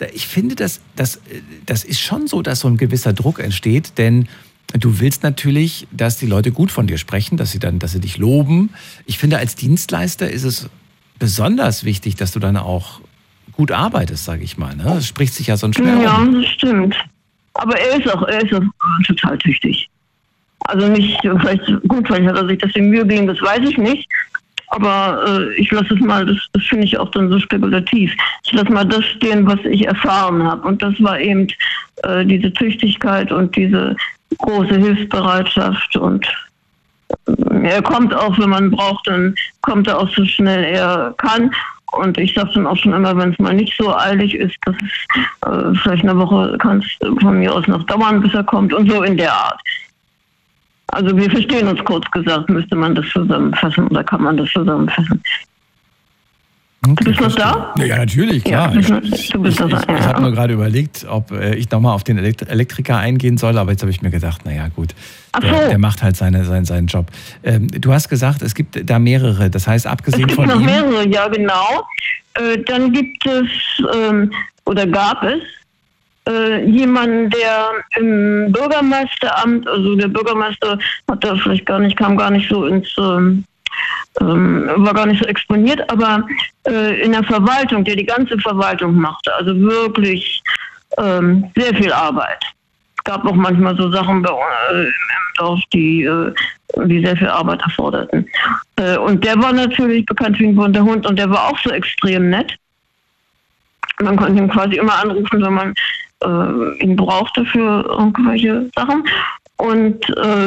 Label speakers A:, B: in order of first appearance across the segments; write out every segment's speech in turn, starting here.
A: Ich finde, das ist schon so, dass so ein gewisser Druck entsteht, denn du willst natürlich, dass die Leute gut von dir sprechen, dass sie dich loben. Ich finde, als Dienstleister ist es besonders wichtig, dass du dann auch gut arbeitest, sage ich mal. Ne? Das spricht sich ja sonst schwer
B: Ja, das stimmt. Aber er ist auch total tüchtig. Also nicht, vielleicht hat er sich deswegen Mühe gegeben, das weiß ich nicht. Aber ich lasse es mal, das finde ich auch dann so spekulativ. Ich lasse mal das stehen, was ich erfahren habe. Und das war eben diese Tüchtigkeit und diese große Hilfsbereitschaft. Und er kommt auch, wenn man braucht, dann kommt er auch so schnell er kann. Und ich sage dann auch schon immer, wenn es mal nicht so eilig ist, dass es vielleicht eine Woche kann es von mir aus noch dauern, bis er kommt und so in der Art. Also wir verstehen uns, kurz gesagt, müsste man das zusammenfassen oder kann man das zusammenfassen.
A: Okay,
B: du bist noch da?
A: Ja, natürlich, klar.
B: Ja, du bist noch da.
A: Ich habe nur gerade überlegt, ob ich nochmal auf den Elektriker eingehen soll, aber jetzt habe ich mir gedacht, naja gut, der macht halt seinen Job. Du hast gesagt, es gibt da mehrere, das heißt abgesehen von ihm...
B: Es gibt noch mehrere, ja genau. Dann gibt es, oder gab es, jemanden, der im Bürgermeisteramt, also der Bürgermeister hat da vielleicht kam gar nicht so ins... war gar nicht so exponiert, aber in der Verwaltung, der die ganze Verwaltung machte, also wirklich sehr viel Arbeit. Es gab auch manchmal so Sachen im Dorf, die sehr viel Arbeit erforderten. Und der war natürlich bekannt wie ein bunter Hund und der war auch so extrem nett. Man konnte ihn quasi immer anrufen, wenn man ihn brauchte für irgendwelche Sachen. Und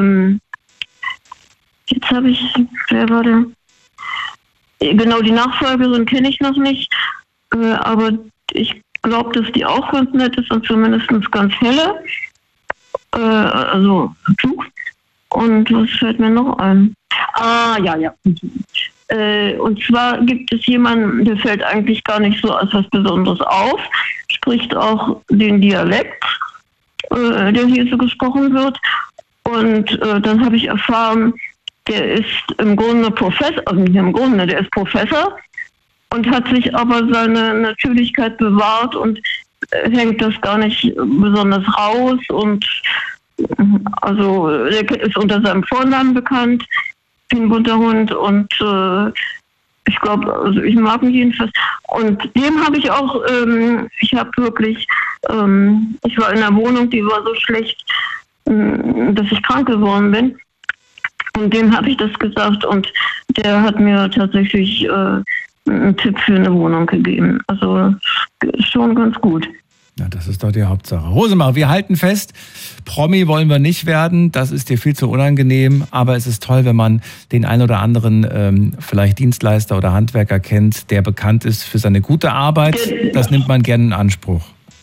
B: jetzt habe ich, wer war der? Genau, die Nachfolgerin kenne ich noch nicht, aber ich glaube, dass die auch ganz nett ist und zumindest ganz helle. Also klug. Und was fällt mir noch ein? Ja. Und zwar gibt es jemanden, der fällt eigentlich gar nicht so als was Besonderes auf, spricht auch den Dialekt, der hier so gesprochen wird. Und dann habe ich erfahren, der ist im Grunde Professor, also nicht im Grunde, der ist Professor und hat sich aber seine Natürlichkeit bewahrt und hängt das gar nicht besonders raus und also der ist unter seinem Vornamen bekannt, wie ein bunter Hund und ich glaube, also ich mag ihn jedenfalls. Und dem habe ich auch, ich habe wirklich, ich war in einer Wohnung, die war so schlecht, dass ich krank geworden bin. Und dem habe ich das gesagt und der hat mir tatsächlich einen Tipp für eine Wohnung gegeben. Also schon ganz gut.
A: Ja, das ist doch die Hauptsache. Rosemarie, wir halten fest, Promi wollen wir nicht werden, das ist dir viel zu unangenehm, aber es ist toll, wenn man den einen oder anderen vielleicht Dienstleister oder Handwerker kennt, der bekannt ist für seine gute Arbeit. Das nimmt man gerne in Anspruch.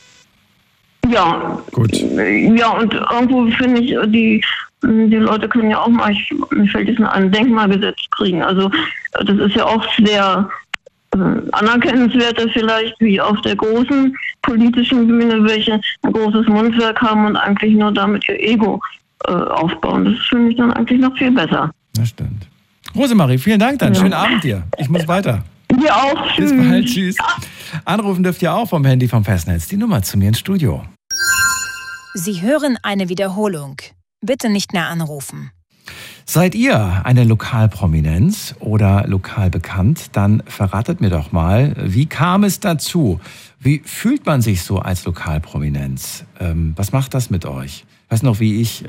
B: Ja.
A: Gut.
B: Ja, und irgendwo finde ich, die Leute können ja auch mal, mir fällt jetzt ein Denkmalgesetz kriegen. Also das ist ja auch sehr anerkennenswerter vielleicht, wie auf der großen politischen Bühne, welche ein großes Mundwerk haben und eigentlich nur damit ihr Ego aufbauen. Das finde ich dann eigentlich noch viel besser.
A: Das stimmt. Rosemarie, vielen Dank dann. Ja. Schönen Abend dir. Ich muss weiter.
B: Dir auch. Tschüss.
A: Bis bald. Tschüss. Anrufen dürft ihr auch vom Handy vom Festnetz. Die Nummer zu mir ins Studio.
C: Sie hören eine Wiederholung. Bitte nicht mehr anrufen.
A: Seid ihr eine Lokalprominenz oder lokal bekannt? Dann verratet mir doch mal, wie kam es dazu? Wie fühlt man sich so als Lokalprominenz? Was macht das mit euch? Ich weiß noch, wie ich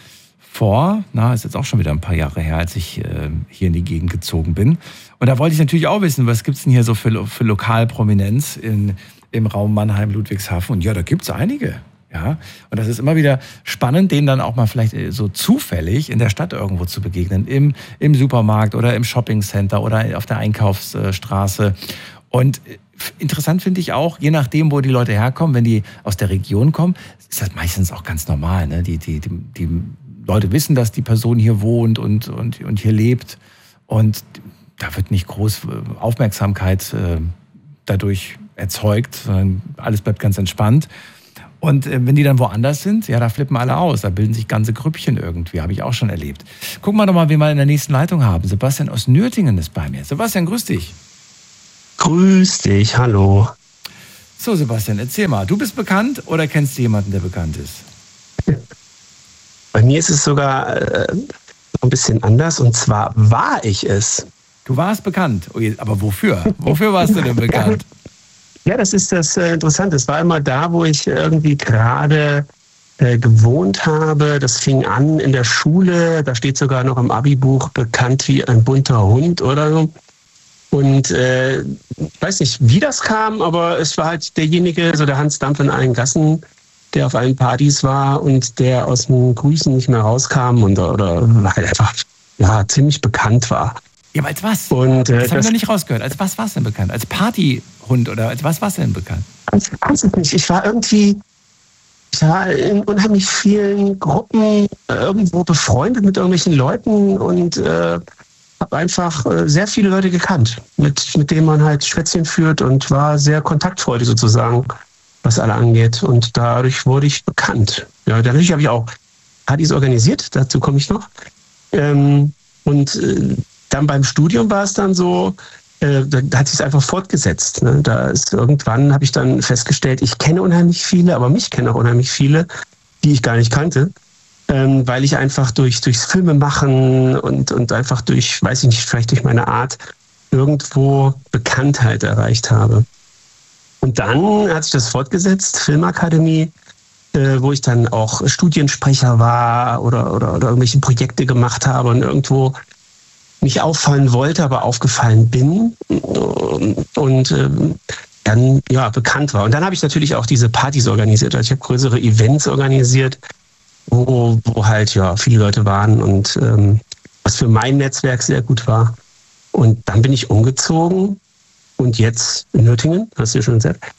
A: ist jetzt auch schon wieder ein paar Jahre her, als ich hier in die Gegend gezogen bin. Und da wollte ich natürlich auch wissen, was gibt's denn hier so für Lokalprominenz im Raum Mannheim, Ludwigshafen? Und ja, da gibt's einige. Ja, und das ist immer wieder spannend, denen dann auch mal vielleicht so zufällig in der Stadt irgendwo zu begegnen, im Supermarkt oder im Shoppingcenter oder auf der Einkaufsstraße. Und interessant finde ich auch, je nachdem, wo die Leute herkommen, wenn die aus der Region kommen, ist das meistens auch ganz normal. Ne? Die Leute wissen, dass die Person hier wohnt und hier lebt. Und da wird nicht groß Aufmerksamkeit dadurch erzeugt, sondern alles bleibt ganz entspannt. Und wenn die dann woanders sind, ja, da flippen alle aus. Da bilden sich ganze Grüppchen irgendwie, habe ich auch schon erlebt. Gucken wir doch mal, wen wir in der nächsten Leitung haben. Sebastian aus Nürtingen ist bei mir. Sebastian, grüß dich.
D: Grüß dich, hallo.
A: So, Sebastian, erzähl mal. Du bist bekannt oder kennst du jemanden, der bekannt ist?
D: Bei mir ist es sogar ein bisschen anders, und zwar war ich es.
A: Du warst bekannt, aber wofür? Wofür warst du denn bekannt?
D: Ja, das ist das Interessante. Es war immer da, wo ich irgendwie gerade gewohnt habe. Das fing an in der Schule. Da steht sogar noch im Abi-Buch bekannt wie ein bunter Hund oder so. Und ich weiß nicht, wie das kam, aber es war halt derjenige, so der Hans Dampf in allen Gassen, der auf allen Partys war und der aus den Grüßen nicht mehr rauskam oder halt einfach ziemlich bekannt war.
A: Ja, aber als was?
D: Und,
A: das habe ich noch nicht rausgehört. Als was warst du denn bekannt? Als Partyhund oder als was warst du denn bekannt?
D: Ich weiß es nicht. Ich war in unheimlich vielen Gruppen irgendwo befreundet mit irgendwelchen Leuten und habe einfach sehr viele Leute gekannt, mit denen man halt Schwätzchen führt, und war sehr kontaktfreudig sozusagen, was alle angeht. Und dadurch wurde ich bekannt. Ja, dadurch habe ich auch Partys organisiert, dazu komme ich noch. Dann beim Studium war es dann so, da hat sich es einfach fortgesetzt. Ne? Irgendwann habe ich dann festgestellt, ich kenne unheimlich viele, aber mich kennen auch unheimlich viele, die ich gar nicht kannte, weil ich einfach durchs Filmemachen und einfach durch, weiß ich nicht, vielleicht durch meine Art irgendwo Bekanntheit erreicht habe. Und dann hat sich das fortgesetzt, Filmakademie, wo ich dann auch Studiensprecher war oder irgendwelche Projekte gemacht habe und irgendwo nicht auffallen wollte, aber aufgefallen bin und dann bekannt war. Und dann habe ich natürlich auch diese Partys organisiert. Also ich habe größere Events organisiert, wo halt viele Leute waren und was für mein Netzwerk sehr gut war. Und dann bin ich umgezogen und jetzt in Nürtingen, hast du ja schon gesagt,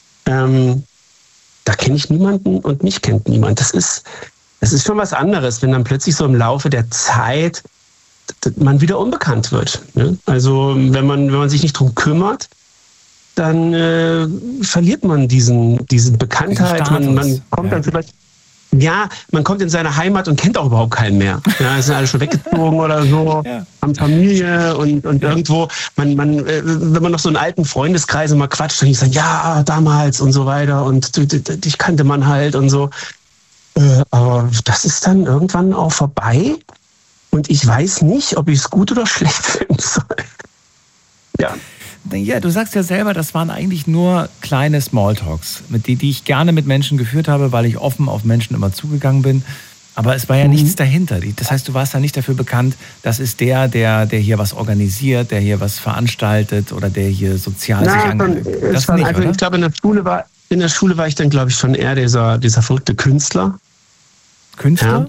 D: da kenne ich niemanden und mich kennt niemand. Das ist schon was anderes, wenn dann plötzlich so im Laufe der Zeit man wieder unbekannt wird. Ne? Also wenn man sich nicht drum kümmert, dann verliert man diesen Bekanntheit. Man kommt dann vielleicht, man kommt in seine Heimat und kennt auch überhaupt keinen mehr. Ja, es sind alle schon weggezogen oder so, haben Familie und irgendwo, wenn man noch so einen alten Freundeskreis mal quatscht, dann sagen, ja, damals und so weiter und dich kannte man halt und so. Aber das ist dann irgendwann auch vorbei. Und ich weiß nicht, ob ich es gut oder schlecht finden soll. Ja.
A: Ja, du sagst ja selber, das waren eigentlich nur kleine Smalltalks, die ich gerne mit Menschen geführt habe, weil ich offen auf Menschen immer zugegangen bin. Aber es war ja nichts dahinter. Das heißt, du warst ja nicht dafür bekannt, das ist der hier was organisiert, der hier was veranstaltet oder der hier sozial sich engagiert. Das nicht,
D: also, ich glaube, in der Schule war ich dann, glaube ich, schon eher dieser verrückte Künstler.
A: Künstler?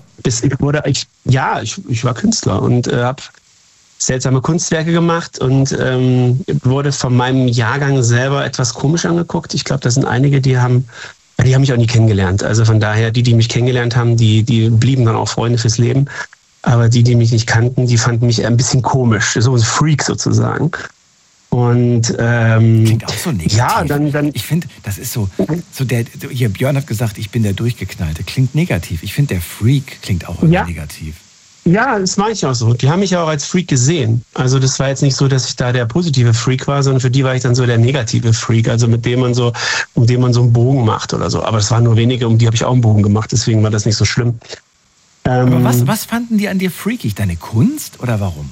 D: Ja, ich war Künstler und habe seltsame Kunstwerke gemacht und wurde von meinem Jahrgang selber etwas komisch angeguckt. Ich glaube, da sind einige, die haben mich auch nie kennengelernt. Also von daher, die mich kennengelernt haben, die blieben dann auch Freunde fürs Leben. Aber die mich nicht kannten, die fanden mich ein bisschen komisch, so ein Freak sozusagen. Und
A: klingt auch so negativ.
D: Ja, dann
A: ich finde, das ist so hier Björn hat gesagt, ich bin der Durchgeknallte. Klingt negativ. Ich finde, der Freak klingt auch immer negativ.
D: Ja, das mache ich auch so. Die haben mich ja auch als Freak gesehen. Also das war jetzt nicht so, dass ich da der positive Freak war, sondern für die war ich dann so der negative Freak, also um dem man so einen Bogen macht oder so. Aber es waren nur wenige, um die habe ich auch einen Bogen gemacht, deswegen war das nicht so schlimm.
A: Aber was fanden die an dir freakig? Deine Kunst oder warum?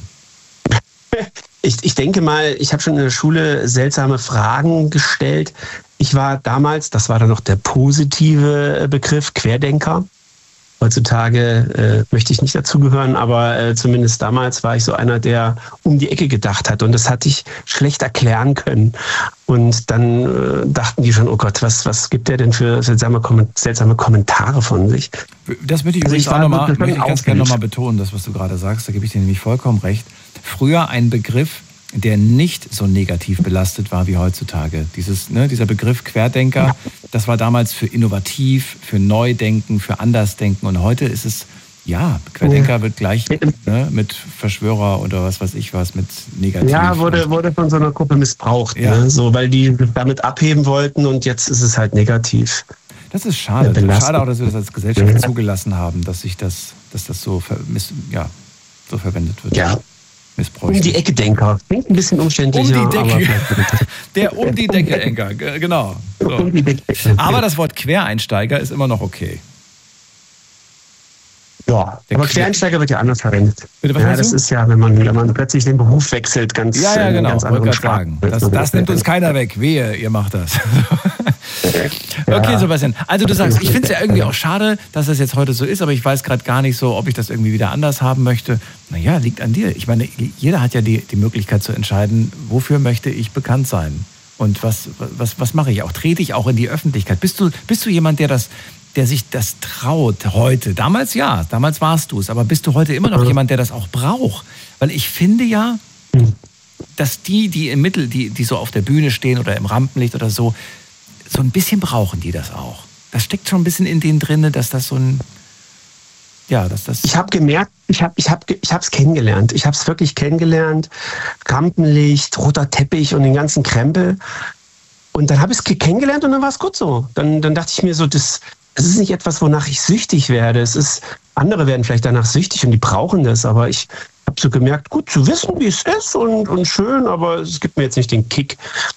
D: Ich denke mal, ich habe schon in der Schule seltsame Fragen gestellt. Ich war damals, das war dann noch der positive Begriff, Querdenker. Heutzutage möchte ich nicht dazugehören, aber zumindest damals war ich so einer, der um die Ecke gedacht hat. Und das hatte ich schlecht erklären können. Und dann dachten die schon, oh Gott, was gibt der denn für seltsame Kommentare von sich?
A: Das möchte ich übrigens auch ganz gerne nochmal betonen, das, was du gerade sagst. Da gebe ich dir nämlich vollkommen recht. Früher ein Begriff, der nicht so negativ belastet war wie heutzutage. Dieser Begriff Querdenker, das war damals für innovativ, für Neudenken, für Andersdenken. Und heute ist es, Querdenker wird gleich mit Verschwörer oder was weiß ich was, mit negativ.
D: Ja, wurde von so einer Gruppe missbraucht, weil die damit abheben wollten und jetzt ist es halt negativ.
A: Das ist schade. Schade auch, dass wir das als Gesellschaft zugelassen haben, dass das so verwendet wird.
D: Ja.
A: missbräuchlich.
D: Um die Ecke Denker. Klingt ein bisschen umständlicher.
A: Um die Decke. Der um die Decke Denker, genau. So.
D: Um die Decke.
A: Aber das Wort Quereinsteiger ist immer noch okay.
D: Ja, aber Quereinsteiger wird ja anders verwendet.
A: Bitte, was
D: das ist ja, wenn man plötzlich den Beruf wechselt, ganz
A: genau.
D: ganz anderen
A: Sagen. Das nimmt uns keiner weg. Wehe, ihr macht das. Okay, Sebastian. Also du sagst, ich finde es ja irgendwie auch schade, dass das jetzt heute so ist, aber ich weiß gerade gar nicht so, ob ich das irgendwie wieder anders haben möchte. Naja, liegt an dir. Ich meine, jeder hat ja die Möglichkeit zu entscheiden, wofür möchte ich bekannt sein? Und was mache ich auch? Trete ich auch in die Öffentlichkeit? Bist du jemand, der sich das traut heute? Damals warst du es, aber bist du heute immer noch jemand, der das auch braucht? Weil ich finde ja, dass die im Mittel, die so auf der Bühne stehen oder im Rampenlicht oder so ein bisschen brauchen die das auch. Das steckt schon ein bisschen in denen drin, dass das so ein, dass das...
D: Ich habe gemerkt, ich habe es kennengelernt. Ich habe es wirklich kennengelernt. Rampenlicht, roter Teppich und den ganzen Krempel. Und dann habe ich es kennengelernt und dann war es gut so. Dann dachte ich mir so, das ist nicht etwas, wonach ich süchtig werde. Andere werden vielleicht danach süchtig und die brauchen das. Aber ich habe so gemerkt, gut zu wissen, wie es ist und schön, aber es gibt mir jetzt nicht den Kick.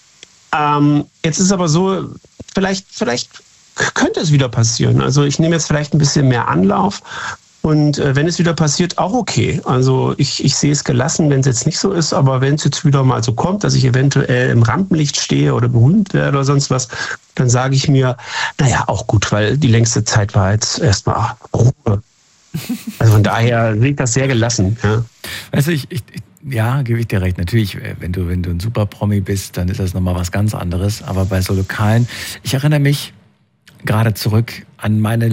D: Jetzt ist es aber so, vielleicht könnte es wieder passieren. Also ich nehme jetzt vielleicht ein bisschen mehr Anlauf und wenn es wieder passiert, auch okay. Also ich sehe es gelassen, wenn es jetzt nicht so ist, aber wenn es jetzt wieder mal so kommt, dass ich eventuell im Rampenlicht stehe oder berühmt werde oder sonst was, dann sage ich mir, naja, auch gut, weil die längste Zeit war jetzt erstmal Ruhe. Also von daher sehe ich das sehr gelassen. Ja.
A: Also ja, gebe ich dir recht. Natürlich, wenn du ein super Promi bist, dann ist das nochmal was ganz anderes. Aber bei so Lokalen, ich erinnere mich gerade zurück an meinen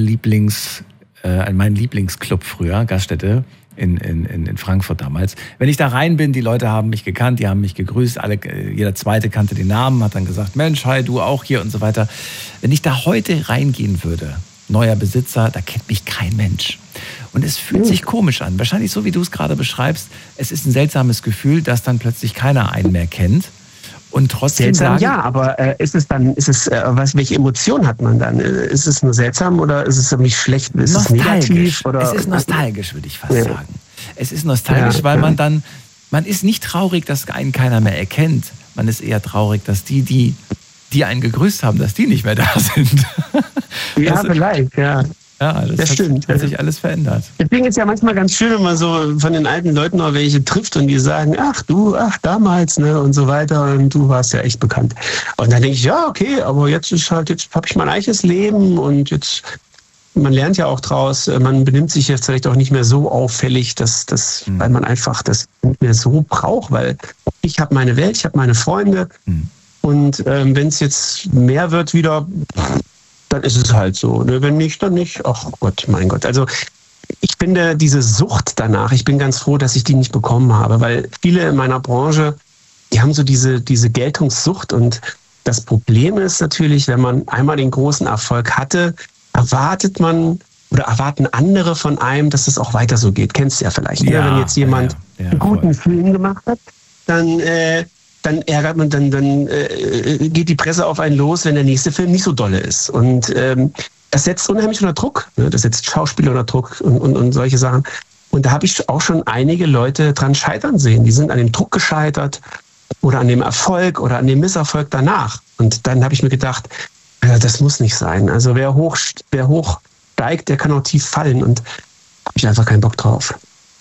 A: Lieblingsclub früher, Gaststätte in Frankfurt damals. Wenn ich da rein bin, die Leute haben mich gekannt, die haben mich gegrüßt, jeder Zweite kannte den Namen, hat dann gesagt, Mensch, hi, du auch hier und so weiter. Wenn ich da heute reingehen würde, neuer Besitzer, da kennt mich kein Mensch. Und es fühlt sich komisch an. Wahrscheinlich so, wie du es gerade beschreibst. Es ist ein seltsames Gefühl, dass dann plötzlich keiner einen mehr kennt. Und trotzdem
D: seltsam, ja, aber welche Emotion hat man dann? Ist es nur seltsam oder ist es irgendwie schlecht? Ist es negativ? Oder?
A: Es ist nostalgisch, würde ich fast sagen. Es ist nostalgisch, weil man ist nicht traurig, dass einen keiner mehr erkennt. Man ist eher traurig, dass die einen gegrüßt haben, dass die nicht mehr da sind.
D: Ja, vielleicht, ja.
A: Ja, das stimmt. Hat sich alles verändert.
D: Deswegen ist ja manchmal ganz schön, wenn man so von den alten Leuten noch welche trifft und die sagen, ach damals, ne, und so weiter und du warst ja echt bekannt. Und dann denke ich, ja, okay, aber jetzt habe ich mein eigenes Leben und jetzt, man lernt ja auch draus, man benimmt sich jetzt vielleicht auch nicht mehr so auffällig, weil man einfach das nicht mehr so braucht, weil ich habe meine Welt, ich habe meine Freunde und wenn es jetzt mehr wird wieder, dann ist es halt so. Ne? Wenn nicht, dann nicht. Ach Gott, mein Gott. Also ich finde diese Sucht danach, ich bin ganz froh, dass ich die nicht bekommen habe, weil viele in meiner Branche, die haben so diese Geltungssucht und das Problem ist natürlich, wenn man einmal den großen Erfolg hatte, erwarten andere von einem, dass es auch weiter so geht. Kennst du ja vielleicht. Ja, ne? Wenn jetzt jemand einen guten Film gemacht hat, dann ärgert man, dann geht die Presse auf einen los, wenn der nächste Film nicht so dolle ist. Und das setzt unheimlich unter Druck. Ne? Das setzt Schauspieler unter Druck und solche Sachen. Und da habe ich auch schon einige Leute dran scheitern sehen. Die sind an dem Druck gescheitert oder an dem Erfolg oder an dem Misserfolg danach. Und dann habe ich mir gedacht, das muss nicht sein. Also wer hoch steigt, der kann auch tief fallen. Und habe ich einfach keinen Bock drauf.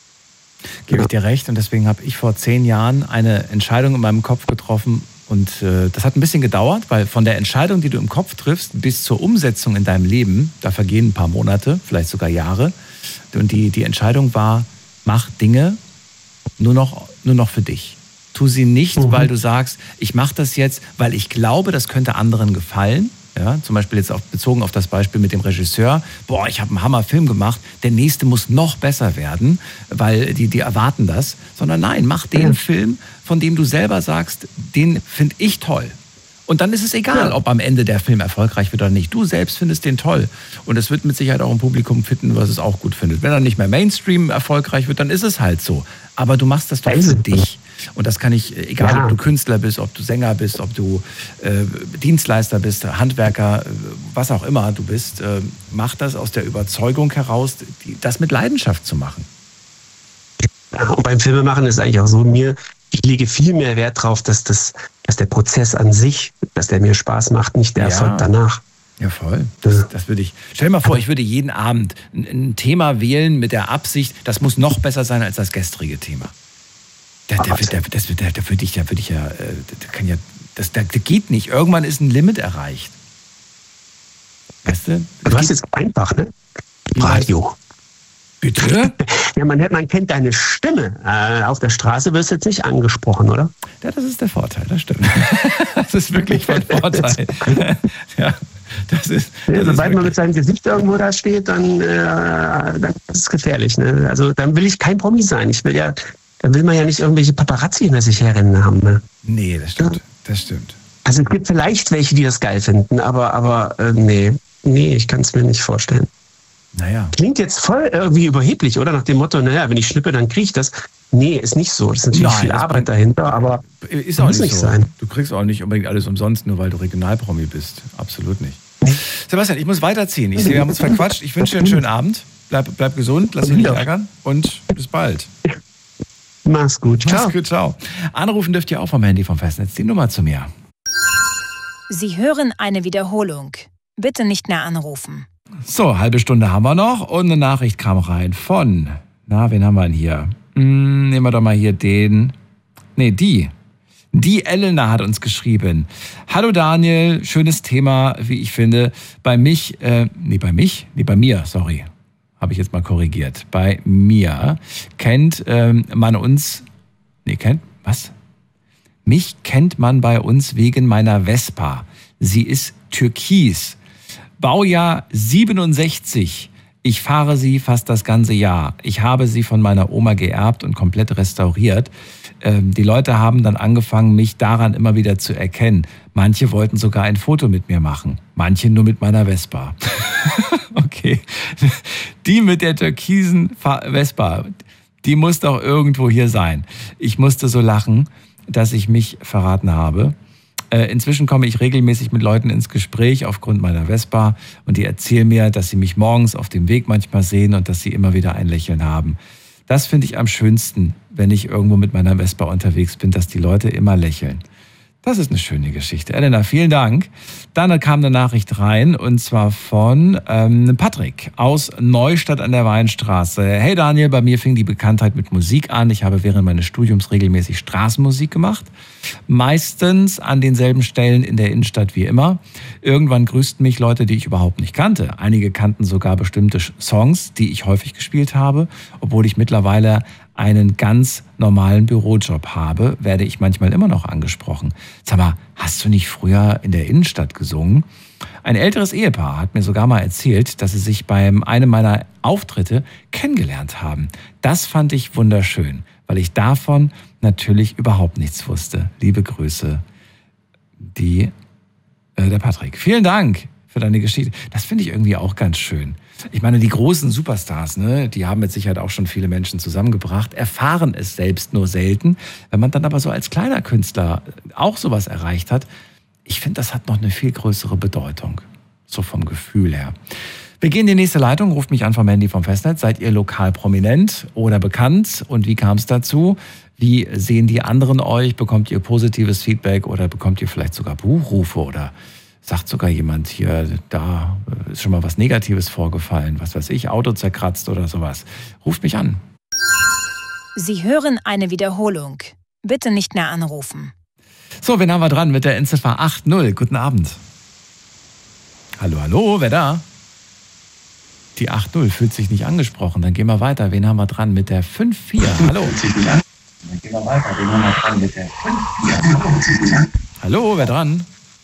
A: Gebe ich dir recht. Und deswegen habe ich vor 10 Jahren eine Entscheidung in meinem Kopf getroffen. Und das hat ein bisschen gedauert, weil von der Entscheidung, die du im Kopf triffst, bis zur Umsetzung in deinem Leben, da vergehen ein paar Monate, vielleicht sogar Jahre. Und die Entscheidung war, mach Dinge nur noch für dich. Tu sie nicht, weil du sagst, ich mache das jetzt, weil ich glaube, das könnte anderen gefallen. Ja, zum Beispiel jetzt bezogen auf das Beispiel mit dem Regisseur. Boah, ich habe einen Hammerfilm gemacht, der nächste muss noch besser werden, weil die erwarten das. Sondern nein, mach den Film, von dem du selber sagst, den finde ich toll. Und dann ist es egal, ob am Ende der Film erfolgreich wird oder nicht. Du selbst findest den toll. Und es wird mit Sicherheit auch ein Publikum finden, was es auch gut findet. Wenn er nicht mehr Mainstream erfolgreich wird, dann ist es halt so. Aber du machst das doch für dich. Und das kann ich, egal ob du Künstler bist, ob du Sänger bist, ob du Dienstleister bist, Handwerker, was auch immer du bist, mach das aus der Überzeugung heraus, das mit Leidenschaft zu machen.
D: Ja, und beim Filmemachen ist es eigentlich auch so, ich lege viel mehr Wert drauf, dass der Prozess an sich, dass der mir Spaß macht, nicht der Erfolg danach.
A: Ja, voll. Das würde ich. Stell dir mal vor, ich würde jeden Abend ein Thema wählen mit der Absicht, das muss noch besser sein als das gestrige Thema. Das geht nicht. Irgendwann ist ein Limit erreicht. Weißt du?
D: Du hast jetzt einfach, ne? Radio.
A: Bitte?
D: Ja, man kennt deine Stimme. Auf der Straße wirst du jetzt nicht angesprochen, oder?
A: Ja, das ist der Vorteil, das stimmt. Das ist wirklich von Vorteil. Ja,
D: sobald man mit seinem Gesicht irgendwo da steht, dann ist es gefährlich. Ne? Also dann will ich kein Promi sein. Dann will man ja nicht irgendwelche Paparazzi hinter sich herrennen haben. Ne?
A: Nee, das stimmt. Das stimmt.
D: Also es gibt vielleicht welche, die das geil finden, aber nee, ich kann es mir nicht vorstellen.
A: Naja.
D: Klingt jetzt voll irgendwie überheblich, oder? Nach dem Motto, naja, wenn ich schnippe, dann kriege ich das. Nee, ist nicht so. Das ist natürlich viel Arbeit dahinter, aber
A: ist auch nicht so. Sein. Du kriegst auch nicht unbedingt alles umsonst, nur weil du Regionalpromi bist. Absolut nicht. Sebastian, ich muss weiterziehen. Ich sehe, wir haben uns verquatscht. Ich wünsche dir einen schönen Abend. Bleib gesund, lass dich nicht ärgern und bis bald.
D: Mach's gut. Ciao.
A: Mach's gut, ciao. Anrufen dürft ihr auch vom Handy vom Festnetz. Die Nummer zu mir.
C: Sie hören eine Wiederholung. Bitte nicht mehr anrufen.
A: So, halbe Stunde haben wir noch und eine Nachricht kam rein von, wen haben wir denn hier? Nehmen wir doch mal hier die Elena hat uns geschrieben. Hallo Daniel, schönes Thema, wie ich finde. Bei mir, habe ich jetzt mal korrigiert. Bei mir kennt man uns, mich kennt man bei uns wegen meiner Vespa. Sie ist türkis. Baujahr 67. Ich fahre sie fast das ganze Jahr. Ich habe sie von meiner Oma geerbt und komplett restauriert. Die Leute haben dann angefangen, mich daran immer wieder zu erkennen. Manche wollten sogar ein Foto mit mir machen. Manche nur mit meiner Vespa. Okay. Die mit der türkisen Vespa, die muss doch irgendwo hier sein. Ich musste so lachen, dass ich mich verraten habe. Inzwischen komme ich regelmäßig mit Leuten ins Gespräch aufgrund meiner Vespa und die erzählen mir, dass sie mich morgens auf dem Weg manchmal sehen und dass sie immer wieder ein Lächeln haben. Das finde ich am schönsten, wenn ich irgendwo mit meiner Vespa unterwegs bin, dass die Leute immer lächeln. Das ist eine schöne Geschichte. Elena, vielen Dank. Dann kam eine Nachricht rein und zwar von Patrick aus Neustadt an der Weinstraße. Hey Daniel, bei mir fing die Bekanntheit mit Musik an. Ich habe während meines Studiums regelmäßig Straßenmusik gemacht. Meistens an denselben Stellen in der Innenstadt wie immer. Irgendwann grüßten mich Leute, die ich überhaupt nicht kannte. Einige kannten sogar bestimmte Songs, die ich häufig gespielt habe. Obwohl ich mittlerweile einen ganz normalen Bürojob habe, werde ich manchmal immer noch angesprochen. Sag mal, hast du nicht früher in der Innenstadt gesungen? Ein älteres Ehepaar hat mir sogar mal erzählt, dass sie sich bei einem meiner Auftritte kennengelernt haben. Das fand ich wunderschön, weil ich davon natürlich überhaupt nichts wusste. Liebe Grüße, der Patrick. Vielen Dank für deine Geschichte. Das finde ich irgendwie auch ganz schön. Ich meine, die großen Superstars, ne, die haben mit Sicherheit auch schon viele Menschen zusammengebracht, erfahren es selbst nur selten. Wenn man dann aber so als kleiner Künstler auch sowas erreicht hat, ich finde, das hat noch eine viel größere Bedeutung, so vom Gefühl her. Wir gehen in die nächste Leitung, ruft mich an vom Handy vom Festnetz. Seid ihr lokal prominent oder bekannt und wie kam es dazu? Wie sehen die anderen euch? Bekommt ihr positives Feedback oder bekommt ihr vielleicht sogar Buchrufe oder sagt sogar jemand hier, da ist schon mal was Negatives vorgefallen, was weiß ich, Auto zerkratzt oder sowas. Ruft mich an.
C: Sie hören eine Wiederholung. Bitte nicht mehr anrufen.
A: So, wen haben wir dran mit der Endziffer 80? Guten Abend. Hallo, wer da? Die 80 fühlt sich nicht angesprochen. Dann gehen wir weiter. Wen haben wir dran mit der 54? Hallo. Dann gehen wir weiter. Wen haben wir dran mit der 54? Hallo, wer dran?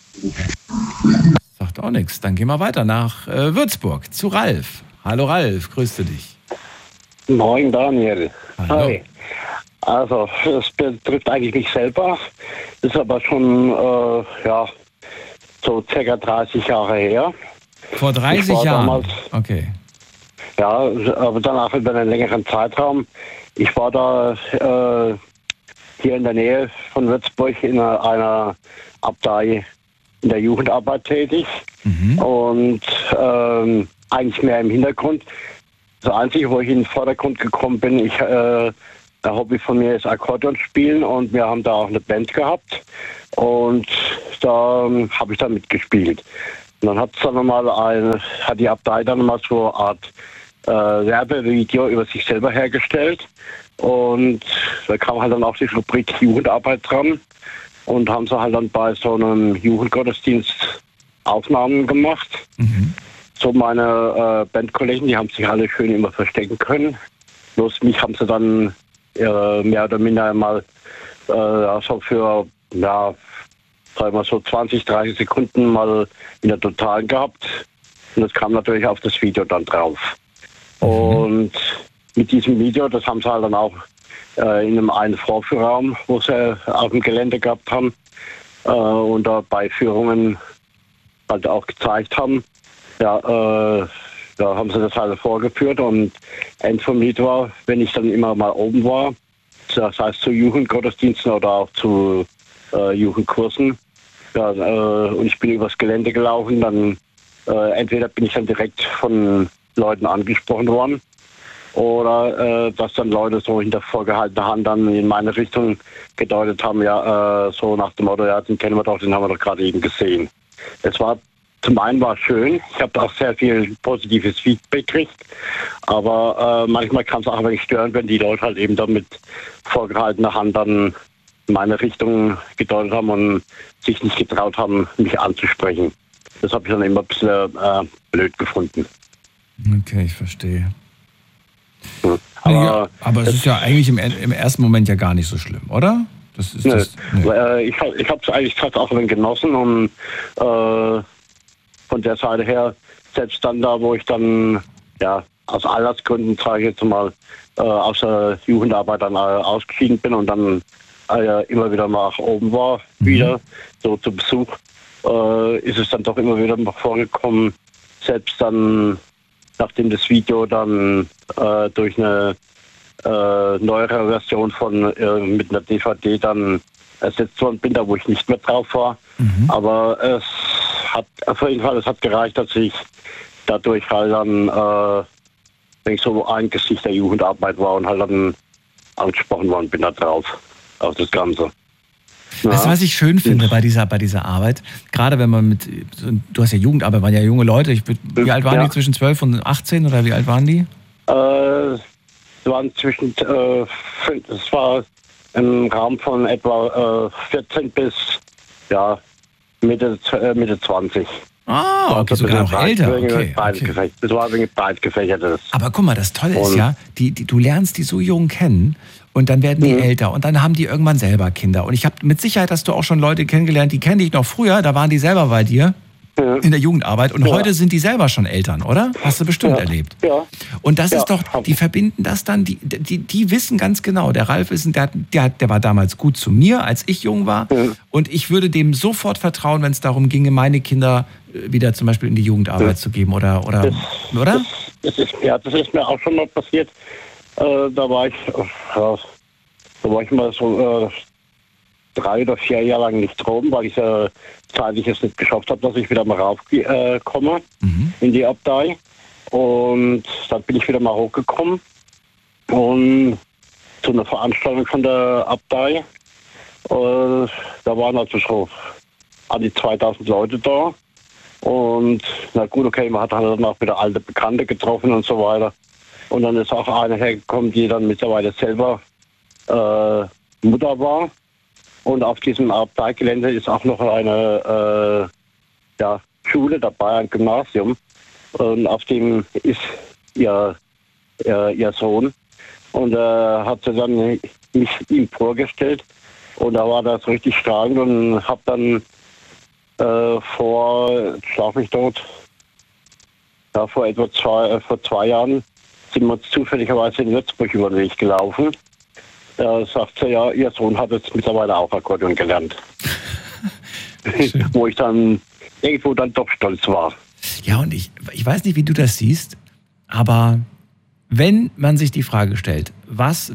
A: Sagt auch nichts. Dann gehen wir weiter nach Würzburg zu Ralf. Hallo Ralf, grüße dich.
E: Moin Daniel.
A: Hallo.
E: Hi. Also, es betrifft eigentlich mich selber. Ist aber schon, so circa 30 Jahre her.
A: Vor 30 Jahren?
E: Damals,
A: okay.
E: Ja, aber danach über einen längeren Zeitraum. Ich war da hier in der Nähe von Würzburg in einer Abtei in der Jugendarbeit tätig und eigentlich mehr im Hintergrund. Das Einzige, wo ich in den Vordergrund gekommen bin, ich ein Hobby von mir ist Akkordeon spielen und wir haben da auch eine Band gehabt und da habe ich dann mitgespielt. Und dann hat die Abtei dann mal so eine Art Werbevideo über sich selber hergestellt und da kam halt dann auch die Rubrik Jugendarbeit dran und haben sie halt dann bei so einem Jugendgottesdienst Aufnahmen gemacht. Mhm. So meine Bandkollegen, die haben sich alle schön immer verstecken können. Bloß mich haben sie dann mehr oder minder mal also für, ja, sagen wir so 20, 30 Sekunden mal in der Totalen gehabt. Und das kam natürlich auf das Video dann drauf. Mhm. Und mit diesem Video, das haben sie halt dann auch in einen Vorführraum, wo sie auf dem Gelände gehabt haben und da bei Führungen halt auch gezeigt haben. Ja, da haben sie das halt vorgeführt und End vom Lied war, wenn ich dann immer mal oben war, das heißt zu Jugendgottesdiensten oder auch zu Jugendkursen, ja, und ich bin übers Gelände gelaufen, dann entweder bin ich dann direkt von Leuten angesprochen worden oder dass dann Leute so hinter vorgehaltener Hand dann in meine Richtung gedeutet haben, ja, so nach dem Motto, ja, den kennen wir doch, den haben wir doch gerade eben gesehen. Es war zum einen war es schön, ich habe auch sehr viel positives Feedback gekriegt, aber manchmal kann es auch ein wenig stören, wenn die Leute halt eben dann mit vorgehaltener Hand dann in meine Richtung gedeutet haben und sich nicht getraut haben, mich anzusprechen. Das habe ich dann immer ein bisschen blöd gefunden.
A: Okay, ich verstehe. Aber es ist ja eigentlich im ersten Moment ja gar nicht so schlimm, oder? Das ist
E: ich habe es eigentlich auch ein wenig genossen und von der Seite her, selbst dann da, wo ich dann ja aus Altersgründen, sage ich jetzt mal, aus der Jugendarbeit dann ausgeschieden bin und dann immer wieder mal nach oben war, wieder so zu Besuch, ist es dann doch immer wieder mal vorgekommen, selbst dann, nachdem das Video dann durch eine neuere Version mit einer DVD dann ersetzt worden bin, da wo ich nicht mehr drauf war. Mhm. Aber es hat auf jeden Fall, es hat gereicht, dass ich dadurch halt dann wenn ich so ein Gesicht der Jugendarbeit war und halt dann angesprochen worden bin da drauf, auf das Ganze. Ja.
A: Weißt du, was ich schön finde bei dieser Arbeit? Gerade wenn man du hast ja Jugendarbeit, waren ja junge Leute. Wie alt waren die? Zwischen 12 und 18 oder wie alt waren die?
E: Es waren zwischen, es war im Rahmen von etwa 14 bis Mitte 20.
A: Ah, okay, sogar noch älter. Okay.
E: Das war ein wenig breit gefächertes.
A: Aber guck mal, das Tolle ist ja, du lernst die so jung kennen und dann werden die älter und dann haben die irgendwann selber Kinder. Und ich habe mit Sicherheit, hast du auch schon Leute kennengelernt, die kenne ich noch früher, da waren die selber bei dir in der Jugendarbeit und heute sind die selber schon Eltern, oder? Hast du bestimmt erlebt. Ja. Und das ist doch, die verbinden das dann, die wissen ganz genau, der Ralf der war damals gut zu mir, als ich jung war und ich würde dem sofort vertrauen, wenn es darum ginge, meine Kinder wieder zum Beispiel in die Jugendarbeit zu geben, oder?
E: Das ist mir auch schon mal passiert. Da war ich mal so 3 oder 4 Jahre lang nicht droben, weil ich zeitlich es nicht geschafft habe, dass ich wieder mal raufkomme in die Abtei. Und dann bin ich wieder mal hochgekommen und zu einer Veranstaltung von der Abtei. Da waren also so an die 2000 Leute da. Und na gut, okay, man hat halt dann auch wieder alte Bekannte getroffen und so weiter. Und dann ist auch eine hergekommen, die dann mittlerweile selber Mutter war. Und auf diesem Abteigelände ist auch noch eine Schule dabei, ein Gymnasium. Und auf dem ist ihr Sohn. Und hat sie dann mich ihm vorgestellt. Und da war das richtig strahlend und habe dann vor etwa 2 Jahren sind wir uns zufälligerweise in Würzburg über den Weg gelaufen. Da sagt sie, ja, ihr Sohn hat jetzt mittlerweile auch Akkordeon gelernt. Wo ich dann irgendwo dann doch stolz war.
A: Ja, und ich weiß nicht, wie du das siehst, aber wenn man sich die Frage stellt, was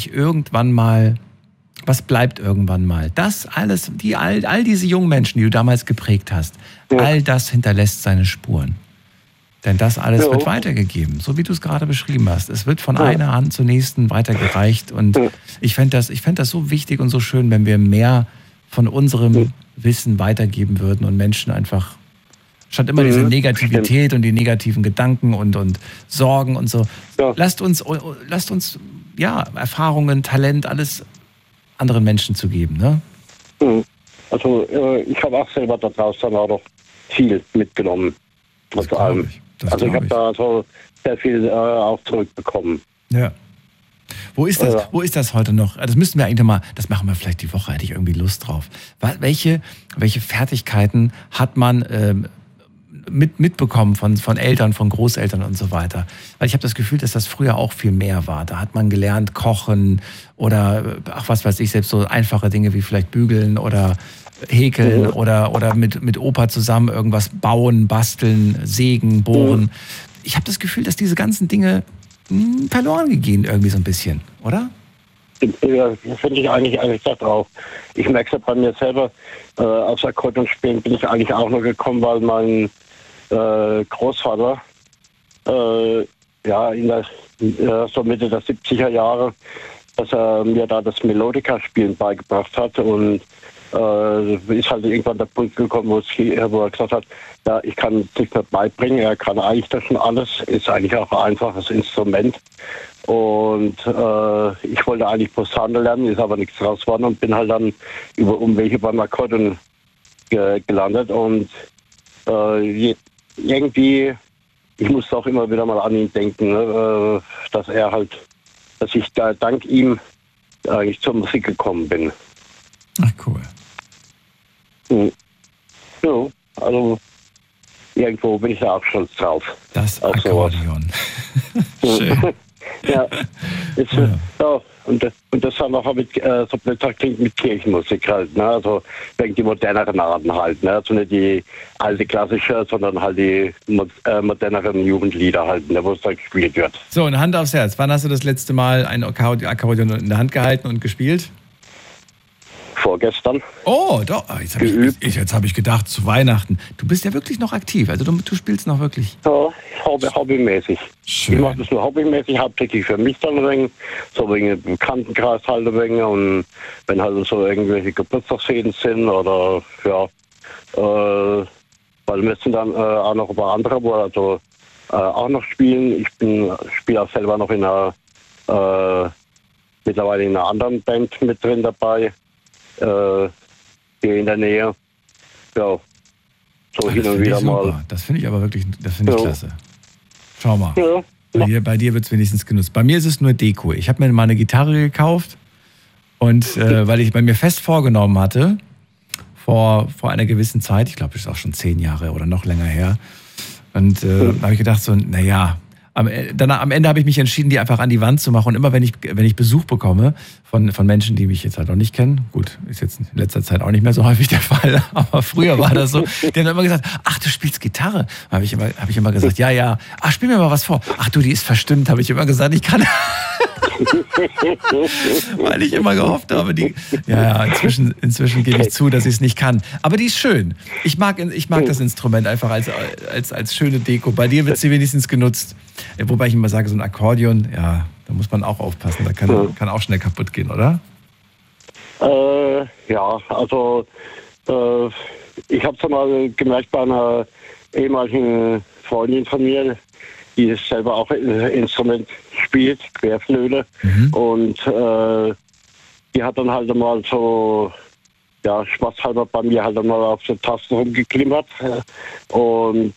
A: bleibt irgendwann mal? Das alles, all diese jungen Menschen, die du damals geprägt hast, all das hinterlässt seine Spuren. Denn das alles wird weitergegeben, so wie du es gerade beschrieben hast. Es wird von einer Hand zur nächsten weitergereicht. Und ich fänd das so wichtig und so schön, wenn wir mehr von unserem Wissen weitergeben würden und Menschen einfach, statt immer diese Negativität und die negativen Gedanken und Sorgen und so. Ja. Lasst uns Erfahrungen, Talent, alles anderen Menschen zu geben. Ne?
E: Also ich habe auch selber da draußen auch noch viel mitgenommen. Trotz allem. Also ich habe da so sehr viel auch zurückbekommen.
A: Ja. Wo ist das heute noch? Das müssten wir eigentlich mal, das machen wir vielleicht die Woche, hätte ich irgendwie Lust drauf. Welche Fertigkeiten hat man mitbekommen von Eltern, von Großeltern und so weiter? Weil ich habe das Gefühl, dass das früher auch viel mehr war. Da hat man gelernt, kochen oder, was weiß ich, selbst so einfache Dinge wie vielleicht bügeln oder häkeln oder mit Opa zusammen irgendwas bauen, basteln, sägen, bohren. Ich habe das Gefühl, dass diese ganzen Dinge verloren gehen irgendwie so ein bisschen, oder?
E: Ja, finde ich eigentlich das auch. Ich merke es bei mir selber, aufs Akkordeon spielen bin ich eigentlich auch nur gekommen, weil mein Großvater in der so Mitte der 70er Jahre, dass er mir da das Melodika-Spielen beigebracht hat und ist halt irgendwann der Punkt gekommen, wo er gesagt hat, ja, ich kann es nicht mehr beibringen, er kann eigentlich das schon alles, ist eigentlich auch ein einfaches Instrument. Und ich wollte eigentlich Posaune lernen, ist aber nichts raus geworden und bin halt dann über Umwege beim Akkordeon gelandet. Und irgendwie, ich musste auch immer wieder mal an ihn denken, ne, dass ich da dank ihm eigentlich zur Musik gekommen bin.
A: Ach, cool.
E: Ja, also irgendwo bin ich da auch stolz drauf.
A: Das Akkordeon. Schön.
E: Ja, und das haben wir auch mit, so blöd klingt, mit Kirchenmusik halt, ne? Also wegen die moderneren Arten halt, ne? Also nicht die alte klassische, sondern halt die moderneren Jugendlieder halt, ne? Wo es da gespielt wird.
A: So, eine Hand aufs Herz. Wann hast du das letzte Mal ein Akkordeon in der Hand gehalten und gespielt?
E: Vorgestern.
A: Oh, doch. Jetzt habe ich gedacht, zu Weihnachten. Du bist ja wirklich noch aktiv. Also du spielst noch wirklich.
E: Ja, hobbymäßig.
A: Schön.
E: Ich mache das nur hobbymäßig, hauptsächlich für mich dann ein wenig, so wegen dem Bekanntenkreis halt ein wenig. Und wenn halt so irgendwelche Geburtstagsfäden sind oder weil wir sind dann auch noch ein paar andere, wo also auch noch spielen. Ich spiele auch selber noch in mittlerweile in einer anderen Band mit drin dabei. Hier in der Nähe. Ja, so hin und wieder mal.
A: Das finde ich aber wirklich, klasse. Schau mal. Ja. Bei dir wird es wenigstens genutzt. Bei mir ist es nur Deko. Ich habe mir mal eine Gitarre gekauft und weil ich bei mir fest vorgenommen hatte, vor einer gewissen Zeit, ich glaube, das ist auch schon 10 Jahre oder noch länger her, und da habe ich gedacht, so, naja, am Ende habe ich mich entschieden, die einfach an die Wand zu machen. Und immer wenn ich Besuch bekomme von Menschen, die mich jetzt halt noch nicht kennen, gut, ist jetzt in letzter Zeit auch nicht mehr so häufig der Fall, aber früher war das so, die haben immer gesagt, ach, du spielst Gitarre. Habe ich immer gesagt, ja, ach, spiel mir mal was vor. Ach du, die ist verstimmt, habe ich immer gesagt, ich kann. Weil ich immer gehofft habe, inzwischen gebe ich zu, dass ich es nicht kann. Aber die ist schön. Ich mag das Instrument einfach als schöne Deko. Bei dir wird sie wenigstens genutzt. Wobei ich immer sage, so ein Akkordeon, ja, da muss man auch aufpassen. Da kann auch schnell kaputt gehen, oder?
E: Ja, also ich habe es mal gemerkt bei einer ehemaligen Freundin von mir, die selber auch ein Instrument spielt, Querflöte. Und die hat dann halt mal so, ja, spaßhalber bei mir halt mal auf der Taste rumgeklimmert. Und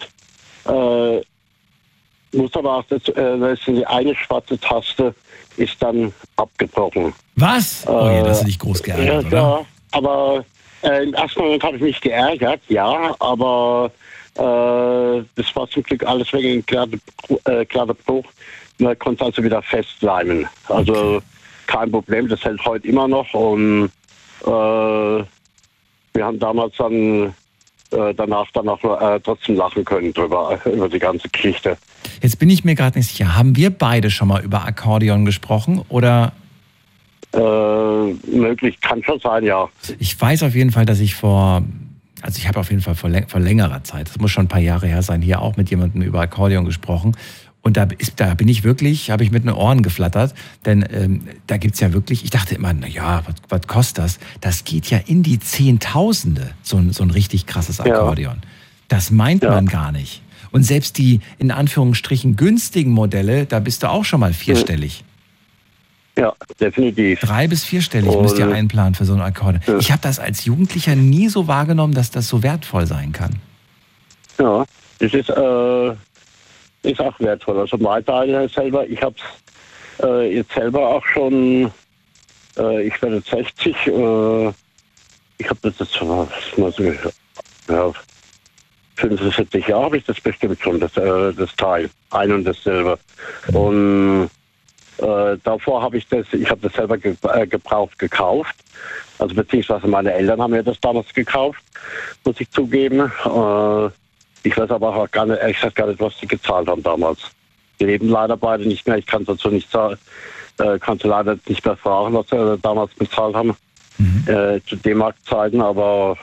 E: muss aber auch die eine schwarze Taste ist dann abgebrochen.
A: Was? Oh ja, das hast du dich groß geärgert, oder?
E: Ja, aber im ersten Moment habe ich mich geärgert, ja, aber das war zum Glück alles wegen glatter Bruch. Man konnte also wieder festleimen. Also kein Problem, das hält heute immer noch. Und wir haben damals dann danach trotzdem lachen können über die ganze Geschichte.
A: Jetzt bin ich mir gerade nicht sicher, haben wir beide schon mal über Akkordeon gesprochen oder?
E: Möglich, kann schon sein, ja.
A: Ich weiß auf jeden Fall, dass ich vor Also ich habe auf jeden Fall vor längerer Zeit, das muss schon ein paar Jahre her sein, hier auch mit jemandem über Akkordeon gesprochen. Und da bin ich wirklich, habe ich mit den Ohren geflattert, denn da gibt's ja wirklich, ich dachte immer, naja, was kostet das? Das geht ja in die Zehntausende, so ein richtig krasses Akkordeon. Ja. Das meint man gar nicht. Und selbst die, in Anführungsstrichen, günstigen Modelle, da bist du auch schon mal vierstellig.
E: Ja, definitiv.
A: 3- bis 4-stellig müsst ihr einplanen für so ein Akkordeon. Ja. Ich habe das als Jugendlicher nie so wahrgenommen, dass das so wertvoll sein kann.
E: Ja, das ist auch wertvoll. Also mein Teil selber, ich habe es jetzt selber auch schon, ich werde jetzt 60, ich habe das jetzt mal so, ja, 75 Jahre habe ich das bestimmt schon, das Teil, ein und dasselbe. Und davor habe ich das selber gebraucht gekauft, also beziehungsweise meine Eltern haben mir das damals gekauft, muss ich zugeben. Ich weiß aber auch gar nicht, was die gezahlt haben damals. Die leben leider beide nicht mehr, ich kann dazu nicht sagen, kannst du leider nicht mehr fragen, was sie damals bezahlt haben, zu D-Mark-Zeiten, aber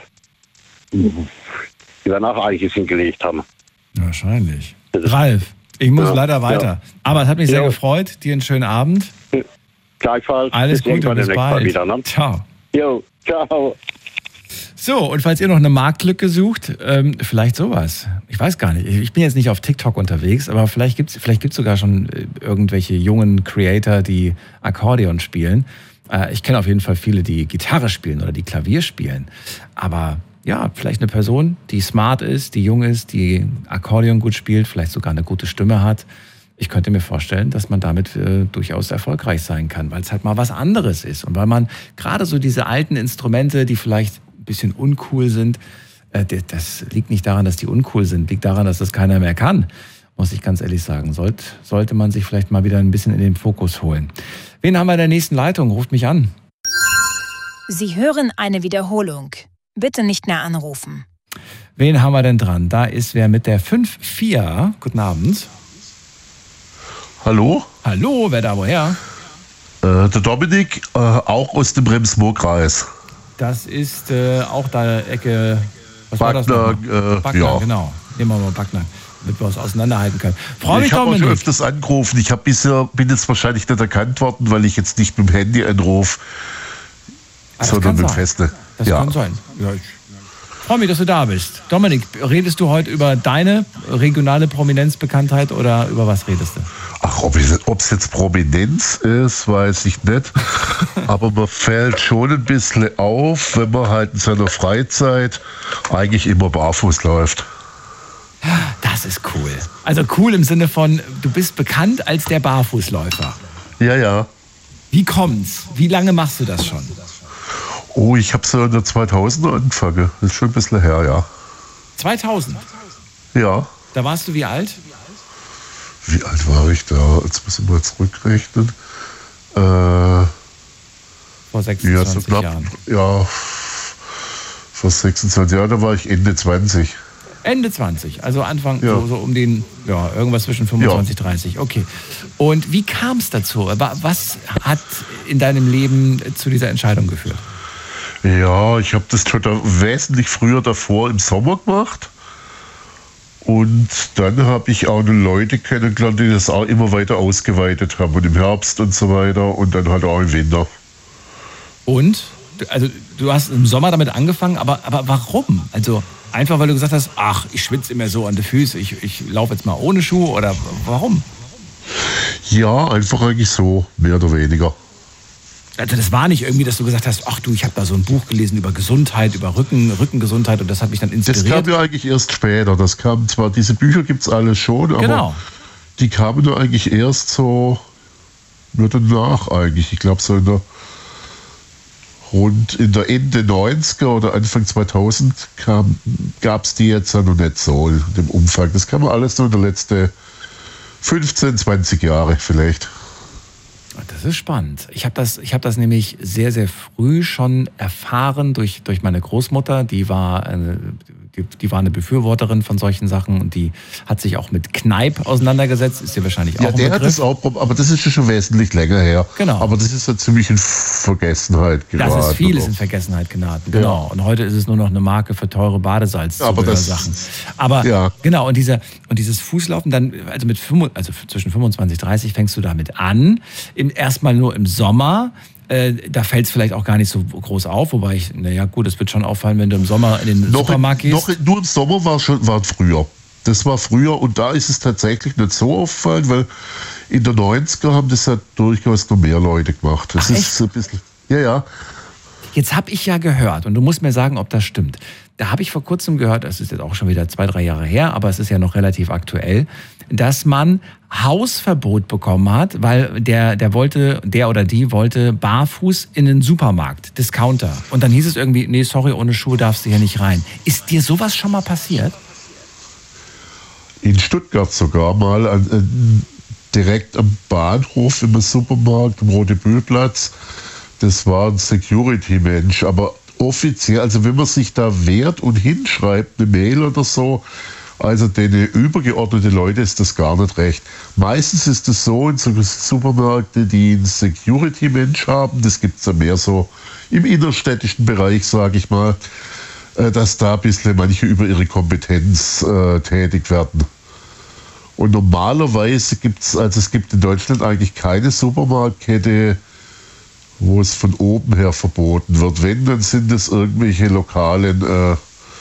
E: die werden auch einiges hingelegt haben.
A: Wahrscheinlich. Ralf, ich muss leider weiter. Ja. Aber es hat mich sehr gefreut. Dir einen schönen Abend.
E: Gleichfalls.
A: Alles Gute, bis bald.
E: Wieder, ne?
A: Ciao.
E: Jo, ciao.
A: So, und falls ihr noch eine Marktlücke sucht, vielleicht sowas. Ich weiß gar nicht. Ich bin jetzt nicht auf TikTok unterwegs, aber vielleicht gibt's sogar schon irgendwelche jungen Creator, die Akkordeon spielen. Ich kenne auf jeden Fall viele, die Gitarre spielen oder die Klavier spielen. Aber ja, vielleicht eine Person, die smart ist, die jung ist, die Akkordeon gut spielt, vielleicht sogar eine gute Stimme hat. Ich könnte mir vorstellen, dass man damit durchaus erfolgreich sein kann, weil es halt mal was anderes ist. Und weil man gerade so diese alten Instrumente, die vielleicht ein bisschen uncool sind, das liegt nicht daran, dass die uncool sind, liegt daran, dass das keiner mehr kann, muss ich ganz ehrlich sagen. Sollte man sich vielleicht mal wieder ein bisschen in den Fokus holen. Wen haben wir in der nächsten Leitung? Ruft mich an.
C: Sie hören eine Wiederholung. Bitte nicht mehr anrufen.
A: Wen haben wir denn dran? Da ist wer mit der 5-4. Guten Abend.
F: Hallo?
A: Hallo, wer da woher?
F: Der Dominik, auch aus dem Rems-Murr-Kreis.
A: Das ist auch da Ecke... Was
F: Backnang,
A: war das Backnang,
F: ja.
A: Genau. Nehmen wir mal Backnang, damit wir uns auseinanderhalten können. Freue mich,
F: ich habe
A: Dominik.
F: schon öfters angerufen. Ich bin jetzt wahrscheinlich nicht erkannt worden, weil ich jetzt nicht mit dem Handy anrufe, sondern mit dem Feste.
A: Das kann sein. Ja, ich freue mich, dass du da bist. Dominik, redest du heute über deine regionale Prominenzbekanntheit oder über was redest du?
F: Ach, ob es jetzt Prominenz ist, weiß ich nicht. Aber man fällt schon ein bisschen auf, wenn man halt in seiner Freizeit eigentlich immer barfuß läuft.
A: Das ist cool. Also cool im Sinne von, du bist bekannt als der Barfußläufer.
F: Ja, ja.
A: Wie kommt's? Wie lange machst du das schon?
F: Oh, ich habe so in der 2000er angefangen. Das ist schon ein bisschen her, ja.
A: 2000?
F: Ja.
A: Da warst du wie alt?
F: Wie alt war ich da? Jetzt muss ich mal zurückrechnen.
A: Vor 26 Jahren.
F: Ja, vor 26 Jahren, da war ich Ende 20.
A: Ende 20, also Anfang, ja. so um den, ja, irgendwas zwischen 25 und 30, okay. Und wie kam es dazu? Was hat in deinem Leben zu dieser Entscheidung geführt?
F: Ja, ich habe das schon wesentlich früher davor im Sommer gemacht. Und dann habe ich auch Leute kennengelernt, die das auch immer weiter ausgeweitet haben. Und im Herbst und so weiter und dann halt auch im Winter.
A: Und? Also du hast im Sommer damit angefangen, aber warum? Also einfach, weil du gesagt hast, ach, ich schwitze immer so an die Füße, ich laufe jetzt mal ohne Schuhe oder warum?
F: Ja, einfach eigentlich so, mehr oder weniger.
A: Also das war nicht irgendwie, dass du gesagt hast, ach du, ich habe da so ein Buch gelesen über Gesundheit, über Rückengesundheit und das hat mich dann inspiriert.
F: Das kam ja eigentlich erst später. Das kam zwar, diese Bücher gibt es alle schon, aber genau. Die kamen ja eigentlich erst so nur danach eigentlich. Ich glaube so in der Ende 90er oder Anfang 2000 gab es die jetzt ja noch nicht so in dem Umfang. Das kam alles nur in den letzten 15, 20 Jahre vielleicht.
A: Das ist spannend. Ich habe das nämlich sehr, sehr früh schon erfahren durch meine Großmutter. Die war die war eine Befürworterin von solchen Sachen und die hat sich auch mit Kneipp auseinandergesetzt, ist ja wahrscheinlich auch ein
F: der hat das auch, aber das ist schon wesentlich länger her.
A: Genau.
F: Aber das ist ja ziemlich in Vergessenheit geraten.
A: Das ist vieles in Vergessenheit geraten, genau. Ja. Und heute ist es nur noch eine Marke für teure Badesalz-Sachen. Aber
F: ja.
A: Genau, und dieses Fußlaufen dann, also zwischen 25 und 30 fängst du damit an, erstmal nur im Sommer. Da fällt es vielleicht auch gar nicht so groß auf, wobei es wird schon auffallen, wenn du im Sommer in den Supermarkt gehst. Nur
F: im Sommer war früher. Das war früher und da ist es tatsächlich nicht so auffallend, weil in den 90er haben das ja durchaus noch mehr Leute gemacht. Das ist so ein bisschen, ja.
A: Jetzt habe ich ja gehört, und du musst mir sagen, ob das stimmt. Da habe ich vor kurzem gehört, das ist jetzt auch schon wieder 2-3 Jahre her, aber es ist ja noch relativ aktuell, dass man Hausverbot bekommen hat, weil der oder die wollte barfuß in den Supermarkt, Discounter. Und dann hieß es irgendwie, nee, sorry, ohne Schuhe darfst du hier nicht rein. Ist dir sowas schon mal passiert?
F: In Stuttgart sogar mal, direkt am Bahnhof im Supermarkt, am Rote-Bühl-Platz. Das war ein Security-Mensch, aber offiziell, also wenn man sich da wehrt und hinschreibt, eine Mail oder so, also denen übergeordnete Leute ist das gar nicht recht. Meistens ist es so in so Supermärkten, die einen Security-Mensch haben, das gibt es ja mehr so im innerstädtischen Bereich, sage ich mal, dass da ein bisschen manche über ihre Kompetenz tätig werden. Und normalerweise gibt es gibt in Deutschland eigentlich keine Supermarktkette, wo es von oben her verboten wird. Wenn, dann sind es irgendwelche lokalen,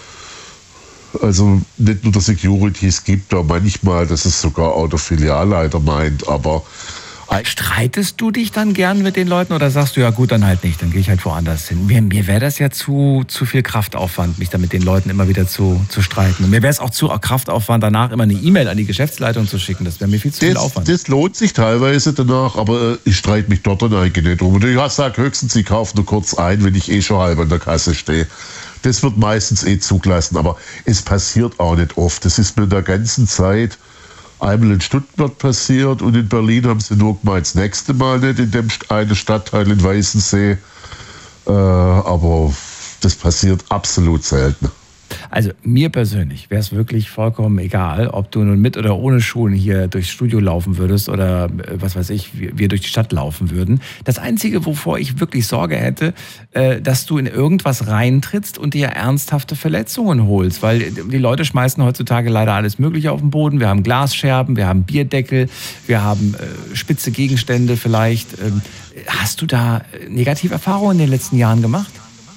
F: also nicht nur der Security, es gibt da manchmal, dass es sogar auch der Filialleiter meint, aber...
A: Streitest du dich dann gern mit den Leuten oder sagst du, ja gut, dann halt nicht, dann gehe ich halt woanders hin? Mir wäre das ja zu viel Kraftaufwand, mich da mit den Leuten immer wieder zu streiten. Und mir wäre es auch zu Kraftaufwand, danach immer eine E-Mail an die Geschäftsleitung zu schicken. Das wäre mir viel zu viel Aufwand.
F: Das lohnt sich teilweise danach, aber ich streite mich dort dann eigentlich nicht drum. Und ich sage höchstens, ich kaufe nur kurz ein, wenn ich schon halb an der Kasse stehe. Das wird meistens zugelassen, aber es passiert auch nicht oft. Das ist mir in der ganzen Zeit einmal in Stuttgart passiert und in Berlin haben sie nur gemeint, das nächste Mal nicht in dem einen Stadtteil in Weißensee. Aber das passiert absolut selten.
A: Also mir persönlich wäre es wirklich vollkommen egal, ob du nun mit oder ohne Schuhe hier durchs Studio laufen würdest oder was weiß ich, wir durch die Stadt laufen würden. Das Einzige, wovor ich wirklich Sorge hätte, dass du in irgendwas reintrittst und dir ernsthafte Verletzungen holst, weil die Leute schmeißen heutzutage leider alles Mögliche auf den Boden. Wir haben Glasscherben, wir haben Bierdeckel, wir haben spitze Gegenstände vielleicht. Hast du da Negativerfahrungen in den letzten Jahren gemacht?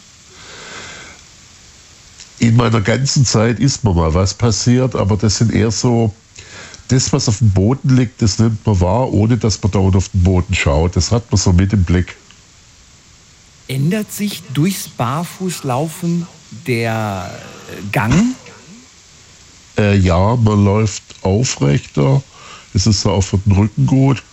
F: In meiner ganzen Zeit ist mir mal was passiert, aber das sind eher so, das, was auf dem Boden liegt, das nimmt man wahr, ohne dass man dauernd auf den Boden schaut. Das hat man so mit im Blick.
A: Ändert sich durchs Barfußlaufen der Gang?
F: Ja, man läuft aufrechter. Es ist auch für den Rücken gut.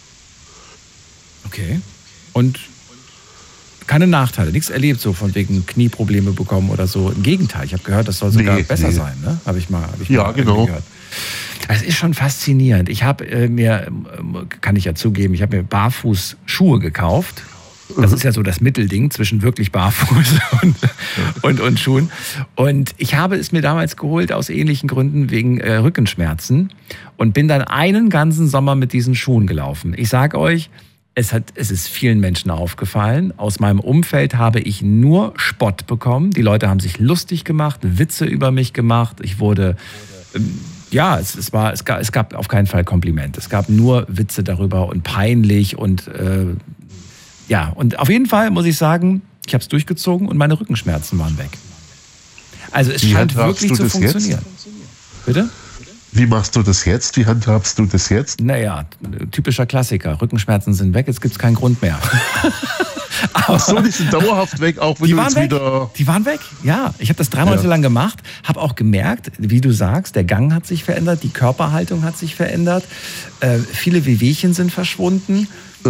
A: Okay. Und keine Nachteile, nichts erlebt, so von wegen Knieprobleme bekommen oder so. Im Gegenteil, ich habe gehört, das soll sogar besser sein, ne? Habe ich mal
F: genau
A: gehört. Das ist schon faszinierend. Ich habe kann ich ja zugeben, ich habe mir Barfußschuhe gekauft. Das ist ja so das Mittelding zwischen wirklich Barfuß und Schuhen. Und ich habe es mir damals geholt aus ähnlichen Gründen wegen Rückenschmerzen und bin dann einen ganzen Sommer mit diesen Schuhen gelaufen. Ich sage euch, es ist vielen Menschen aufgefallen. Aus meinem Umfeld habe ich nur Spott bekommen. Die Leute haben sich lustig gemacht, Witze über mich gemacht. Ich wurde, es gab auf keinen Fall Kompliment. Es gab nur Witze darüber und peinlich und und auf jeden Fall muss ich sagen, ich habe es durchgezogen und meine Rückenschmerzen waren weg. Also es scheint wirklich zu funktionieren. Bitte?
F: Wie machst du das jetzt? Wie handhabst du das jetzt?
A: Naja, typischer Klassiker. Rückenschmerzen sind weg, jetzt gibt es keinen Grund mehr.
F: Ach so, die sind dauerhaft weg, auch wenn du jetzt wieder...
A: Die waren weg, ja. Ich habe das 3 Monate lang gemacht, habe auch gemerkt, wie du sagst, der Gang hat sich verändert, die Körperhaltung hat sich verändert, viele Wehwehchen sind verschwunden.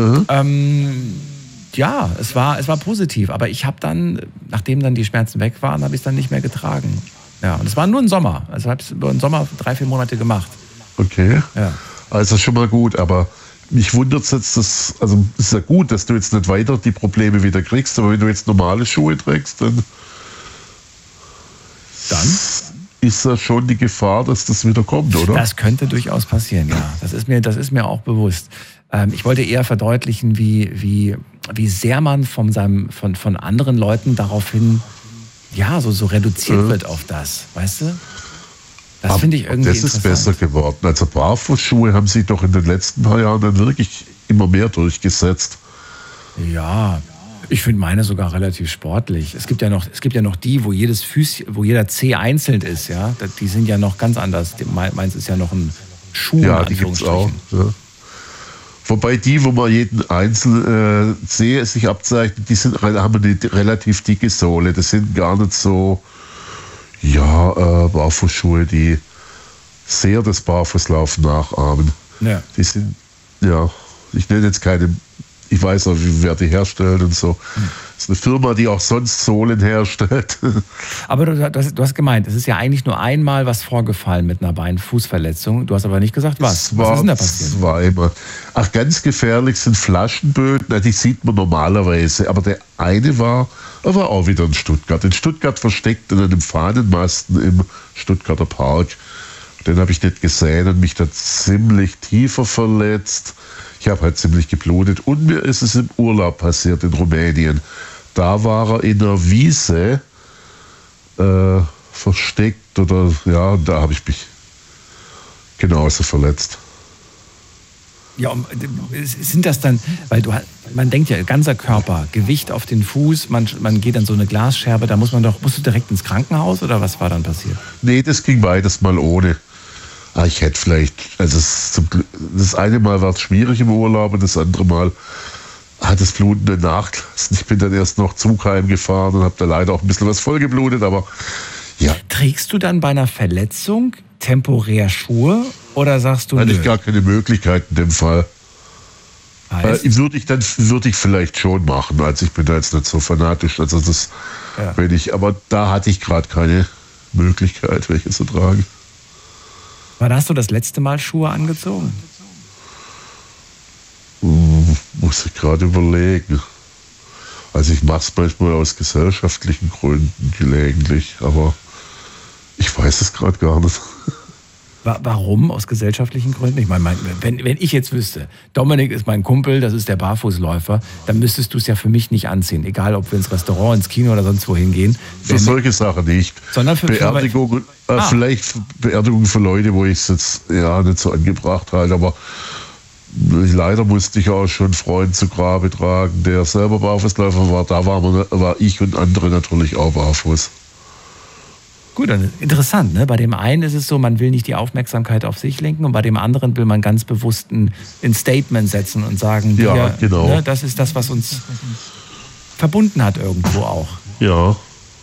A: Es war positiv, aber ich habe dann, nachdem dann die Schmerzen weg waren, habe ich es dann nicht mehr getragen. Ja, und es war nur ein Sommer. Also habe ich es über den Sommer 3-4 Monate gemacht.
F: Okay.
A: Ja.
F: Also schon mal gut, aber mich wundert es jetzt, es ist ja gut, dass du jetzt nicht weiter die Probleme wieder kriegst, aber wenn du jetzt normale Schuhe trägst, dann ist da schon die Gefahr, dass das wieder kommt, oder?
A: Das könnte durchaus passieren, ja. Das ist mir auch bewusst. Ich wollte eher verdeutlichen, wie sehr man von anderen Leuten daraufhin so reduziert wird auf das, weißt du? Das finde ich irgendwie interessant.
F: Das ist besser geworden. Also Barfußschuhe haben sich doch in den letzten paar Jahren dann wirklich immer mehr durchgesetzt.
A: Ja, ich finde meine sogar relativ sportlich. Es gibt ja noch die, wo jedes Füßchen, wo jeder Zeh einzeln ist, ja. Die sind ja noch ganz anders. Meins ist ja noch ein Schuh.
F: Ja, die gibt's auch. Ja. Wobei die, wo man jeden einzelnen Zeh sich abzeichnet, haben eine relativ dicke Sohle. Das sind gar nicht so Barfußschuhe, die sehr das Barfußlaufen nachahmen.
A: Ja.
F: Die sind, ich nenne jetzt keine, ich weiß auch, wer die herstellt und so. Das ist eine Firma, die auch sonst Sohlen herstellt.
A: Aber du hast gemeint, es ist ja eigentlich nur einmal was vorgefallen mit einer Bein-Fußverletzung. Du hast aber nicht gesagt, was. Was ist denn da passiert?
F: Zweimal. Ach, ganz gefährlich sind Flaschenböden. Die sieht man normalerweise. Aber der eine war auch wieder in Stuttgart. In Stuttgart versteckt in einem Fahnenmasten im Stuttgarter Park. Den habe ich nicht gesehen und mich da ziemlich tiefer verletzt. Ich habe halt ziemlich geblutet. Und mir ist es im Urlaub passiert in Rumänien. Da war er in einer Wiese versteckt und da habe ich mich genauso verletzt.
A: Ja, sind das dann, weil man denkt ja, ganzer Körper, Gewicht auf den Fuß, man geht an so eine Glasscherbe, da musst du direkt ins Krankenhaus oder was war dann passiert?
F: Nee, das ging beides mal ohne. Ich hätte vielleicht, das eine Mal war es schwierig im Urlaub und das andere Mal hat das Bluten dann nachgelassen. Ich bin dann erst noch Zug heimgefahren und habe da leider auch ein bisschen was vollgeblutet, aber ja.
A: Trägst du dann bei einer Verletzung temporär Schuhe oder sagst du,
F: hatte ich gar keine Möglichkeit in dem Fall. Würde ich vielleicht schon machen, ich bin da jetzt nicht so fanatisch, aber da hatte ich gerade keine Möglichkeit, welche zu tragen.
A: Wann hast du das letzte Mal Schuhe angezogen?
F: Muss ich gerade überlegen. Also ich mache es manchmal aus gesellschaftlichen Gründen gelegentlich, aber ich weiß es gerade gar nicht.
A: Warum? Aus gesellschaftlichen Gründen? Ich meine, wenn ich jetzt wüsste, Dominik ist mein Kumpel, das ist der Barfußläufer, dann müsstest du es ja für mich nicht anziehen. Egal, ob wir ins Restaurant, ins Kino oder sonst wohin gehen.
F: Für solche Sachen nicht.
A: Sondern für
F: Beerdigung, vielleicht Beerdigung für Leute, wo ich es jetzt nicht so angebracht halte. Aber leider musste ich auch schon einen Freund zu Grabe tragen, der selber Barfußläufer war. Da war ich und andere natürlich auch barfuß.
A: Gut, dann interessant, ne? Bei dem einen ist es so, man will nicht die Aufmerksamkeit auf sich lenken und bei dem anderen will man ganz bewusst ein Statement setzen und sagen,
F: genau.
A: Ne, das ist das, was uns verbunden hat irgendwo auch.
F: Ja.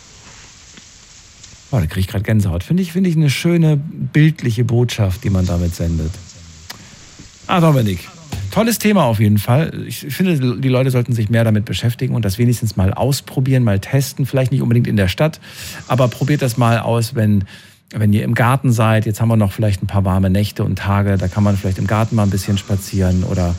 A: Da kriege ich gerade Gänsehaut. Finde ich eine schöne bildliche Botschaft, die man damit sendet. Dominik, tolles Thema auf jeden Fall. Ich finde, die Leute sollten sich mehr damit beschäftigen und das wenigstens mal ausprobieren, mal testen. Vielleicht nicht unbedingt in der Stadt, aber probiert das mal aus, wenn ihr im Garten seid. Jetzt haben wir noch vielleicht ein paar warme Nächte und Tage. Da kann man vielleicht im Garten mal ein bisschen spazieren oder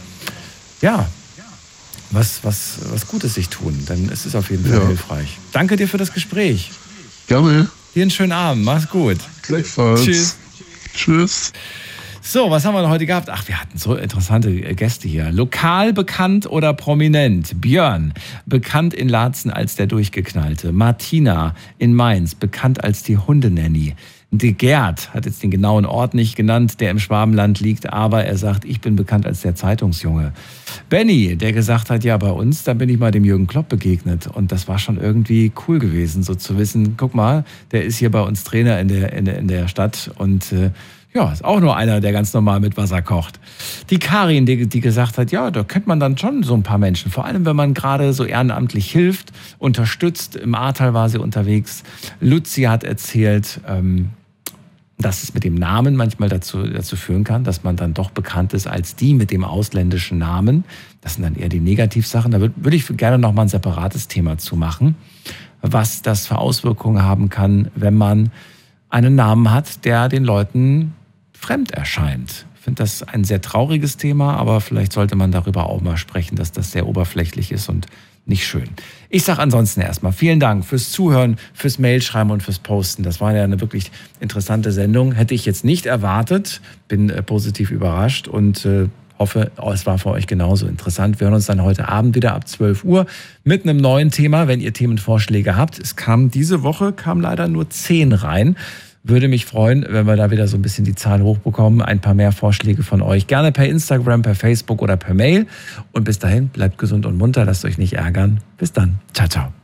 A: was Gutes sich tun. Dann ist es auf jeden Fall hilfreich. Danke dir für das Gespräch.
F: Gerne.
A: Dir einen schönen Abend. Mach's gut.
F: Gleichfalls.
A: Tschüss.
F: Tschüss.
A: So, was haben wir noch heute gehabt? Wir hatten so interessante Gäste hier. Lokal bekannt oder prominent? Björn, bekannt in Laatzen als der Durchgeknallte. Martina in Mainz, bekannt als die Hundenanny. De Gerd hat jetzt den genauen Ort nicht genannt, der im Schwabenland liegt, aber er sagt, ich bin bekannt als der Zeitungsjunge. Benny, der gesagt hat, bei uns, da bin ich mal dem Jürgen Klopp begegnet und das war schon irgendwie cool gewesen, so zu wissen, guck mal, der ist hier bei uns Trainer in der Stadt und ist auch nur einer, der ganz normal mit Wasser kocht. Die Karin, die gesagt hat, da kennt man dann schon so ein paar Menschen. Vor allem, wenn man gerade so ehrenamtlich hilft, unterstützt. Im Ahrtal war sie unterwegs. Luzi hat erzählt, dass es mit dem Namen manchmal dazu führen kann, dass man dann doch bekannt ist als die mit dem ausländischen Namen. Das sind dann eher die Negativsachen. Da würde ich gerne noch mal ein separates Thema zu machen, was das für Auswirkungen haben kann, wenn man einen Namen hat, der den Leuten fremd erscheint. Ich finde das ein sehr trauriges Thema, aber vielleicht sollte man darüber auch mal sprechen, dass das sehr oberflächlich ist und nicht schön. Ich sage ansonsten erstmal vielen Dank fürs Zuhören, fürs Mailschreiben und fürs Posten. Das war ja eine wirklich interessante Sendung. Hätte ich jetzt nicht erwartet. Bin positiv überrascht und hoffe, es war für euch genauso interessant. Wir hören uns dann heute Abend wieder ab 12 Uhr mit einem neuen Thema, wenn ihr Themenvorschläge habt. Diese Woche kam leider nur 10 rein. Würde mich freuen, wenn wir da wieder so ein bisschen die Zahl hochbekommen. Ein paar mehr Vorschläge von euch. Gerne per Instagram, per Facebook oder per Mail. Und bis dahin, bleibt gesund und munter. Lasst euch nicht ärgern. Bis dann. Ciao, ciao.